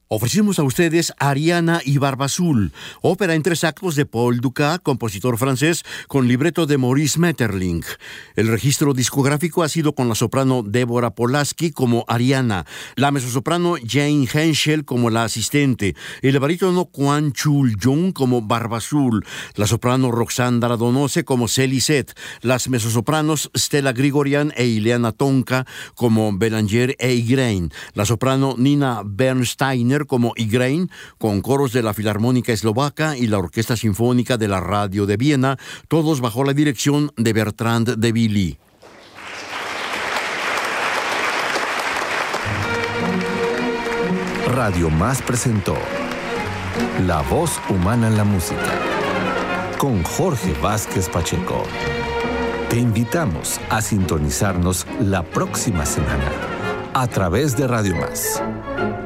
Ofrecimos a ustedes Ariana y Barba Azul, ópera en 3 actos de Paul Dukas, compositor francés, con libreto de Maurice Maeterlinck. El registro discográfico ha sido con la soprano Deborah Polaski como Ariana, la mezzosoprano Jane Henschel como la asistente, el barítono Kwon Chul-jung como Barba Azul, la soprano Roxandra Donose como Celisette, las mezzosopranos Stella Grigorian e Ileana Tonka como Belanger e Igraine, la soprano Nina Bernsteiner como Igraine, con coros de la Filarmónica Eslovaca y la Orquesta Sinfónica de la Radio de Viena, todos bajo la dirección de Bertrand de Billy. Radio Más presentó La Voz Humana en la Música con Jorge Vázquez Pacheco. Te invitamos a sintonizarnos la próxima semana a través de Radio Más.